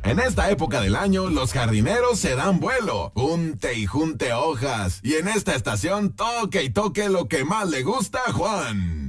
En esta época del año, los jardineros se dan vuelo, junte y junte hojas, y en esta estación toque y toque lo que más le gusta a Juan.